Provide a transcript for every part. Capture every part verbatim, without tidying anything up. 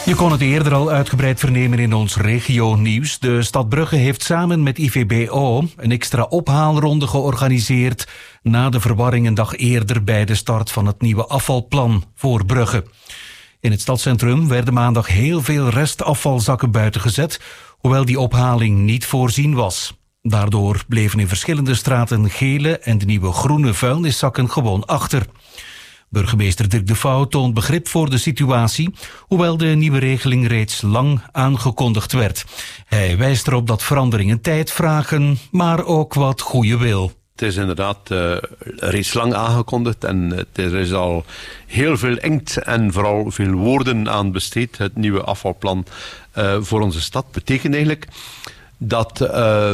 Je kon het eerder al uitgebreid vernemen in ons regio-nieuws. De stad Brugge heeft samen met I V B O een extra ophaalronde georganiseerd na de verwarring een dag eerder bij de start van het nieuwe afvalplan voor Brugge. In het stadscentrum werden maandag heel veel restafvalzakken buiten gezet, hoewel die ophaling niet voorzien was. Daardoor bleven in verschillende straten gele en de nieuwe groene vuilniszakken gewoon achter. Burgemeester Dirk de Vouw toont begrip voor de situatie, hoewel de nieuwe regeling reeds lang aangekondigd werd. Hij wijst erop dat veranderingen tijd vragen, maar ook wat goede wil. Het is inderdaad uh, reeds lang aangekondigd en er is al heel veel inkt en vooral veel woorden aan besteed. Het nieuwe afvalplan uh, voor onze stad betekent eigenlijk dat uh,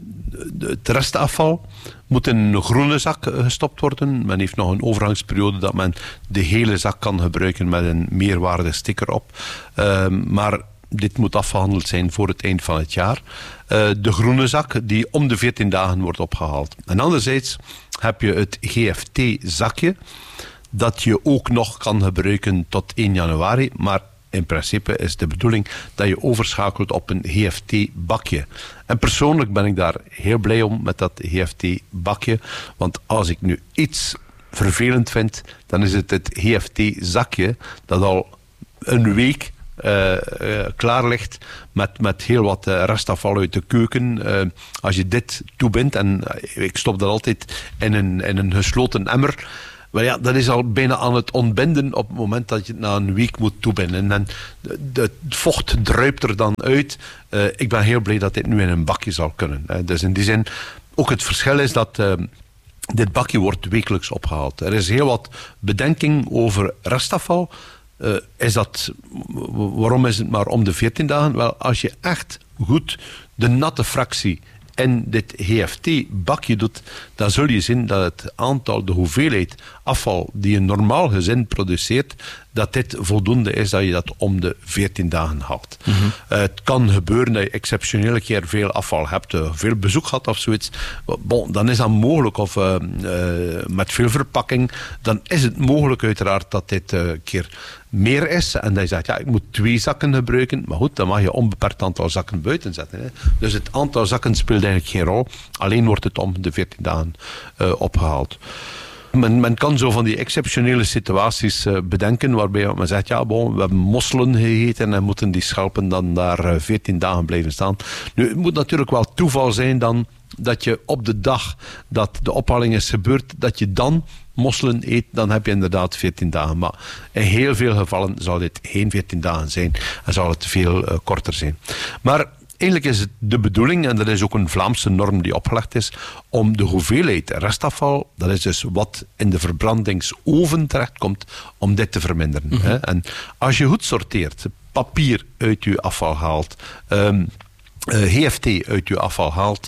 het restafval moet in een groene zak gestopt worden. Men heeft nog een overgangsperiode dat men de hele zak kan gebruiken met een meerwaardesticker op. Uh, maar dit moet afgehandeld zijn voor het eind van het jaar. Uh, de groene zak die om de veertien dagen wordt opgehaald. En anderzijds heb je het G F T-zakje dat je ook nog kan gebruiken tot één januari, maar in principe is de bedoeling dat je overschakelt op een G F T-bakje. En persoonlijk ben ik daar heel blij om met dat G F T-bakje. Want als ik nu iets vervelend vind, dan is het het G F T-zakje dat al een week uh, uh, klaar ligt met, met heel wat uh, restafval uit de keuken. Uh, als je dit toebindt, en uh, ik stop dat altijd in een, in een gesloten emmer, maar ja, dat is al bijna aan het ontbinden op het moment dat je het na een week moet toebinden. En het vocht druipt er dan uit. Uh, ik ben heel blij dat dit nu in een bakje zal kunnen. Uh, dus in die zin, ook het verschil is dat uh, dit bakje wordt wekelijks opgehaald. Er is heel wat bedenking over restafval. Uh, is dat, waarom is het maar om de veertien dagen? Wel, als je echt goed de natte fractie en dit G F T-bakje doet, dan zul je zien dat het aantal, de hoeveelheid afval die een normaal gezin produceert, dat dit voldoende is dat je dat om de veertien dagen haalt. Mm-hmm. Uh, het kan gebeuren dat je exceptioneel keer veel afval hebt, uh, veel bezoek gehad of zoiets. Bon, dan is dat mogelijk, of uh, uh, met veel verpakking, dan is het mogelijk uiteraard dat dit een uh, keer meer is. En dat je zegt, ja, ik moet twee zakken gebruiken. Maar goed, dan mag je onbeperkt aantal zakken buiten zetten. Hè. Dus het aantal zakken speelt eigenlijk geen rol. Alleen wordt het om de veertien dagen uh, opgehaald. Men, men kan zo van die exceptionele situaties uh, bedenken, waarbij men zegt, ja, bon, we hebben mosselen gegeten en moeten die schelpen dan daar uh, veertien dagen blijven staan. Nu, het moet natuurlijk wel toeval zijn dan dat je op de dag dat de ophaling is gebeurd, dat je dan mosselen eet, dan heb je inderdaad veertien dagen. Maar in heel veel gevallen zal dit geen veertien dagen zijn en zal het veel uh, korter zijn. Maar eigenlijk is het de bedoeling, en dat is ook een Vlaamse norm die opgelegd is, om de hoeveelheid restafval, dat is dus wat in de verbrandingsoven terechtkomt, om dit te verminderen. Mm-hmm. Hè? En als je goed sorteert, papier uit je afval haalt, um, uh, G F T uit je afval haalt,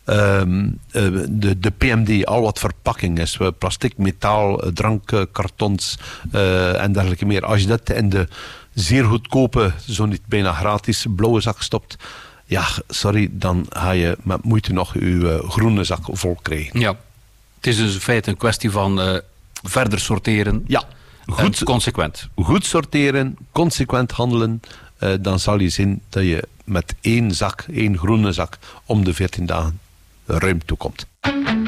Um, uh, de, de P M D, al wat verpakking is, plastic, metaal, drankkartons uh, en dergelijke meer. Als je dat in de zeer goedkope, zo niet bijna gratis, blauwe zak stopt, ja, sorry, dan ga je met moeite nog je uh, groene zak vol krijgen. Ja, het is dus in feite een kwestie van uh, verder sorteren. Ja, goed, en consequent. Goed sorteren, consequent handelen, uh, dan zal je zien dat je met één zak, één groene zak, om de veertien dagen ruim toekomt.